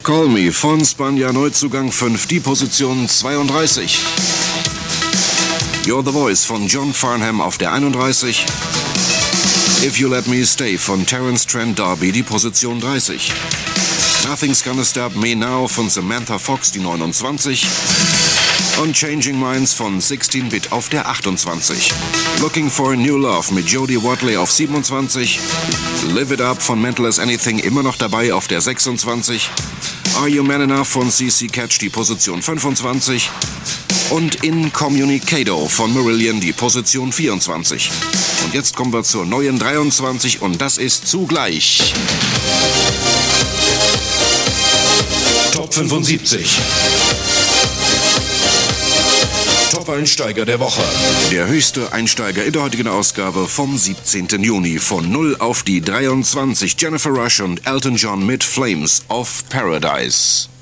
Call Me von Spanja, Neuzugang 5, die Position 32. You're the Voice von John Farnham auf der 31. If You Let Me Stay von Terence Trent D'Arby, die Position 30. Nothing's Gonna Stop Me Now von Samantha Fox, die 29. Und Changing Minds von 16-Bit auf der 28. Looking for a New Love mit Jodie Watley auf 27. Live It Up von Mental as Anything immer noch dabei auf der 26. Are You Man Enough von CC Catch, die Position 25. Und Incommunicado von Marillion, die Position 24. Und jetzt kommen wir zur neuen 23 und das ist Zugleich. Top 75. Top-Einsteiger der Woche. Der höchste Einsteiger in der heutigen Ausgabe vom 17. Juni. Von 0 auf die 23. Jennifer Rush und Elton John mit Flames of Paradise.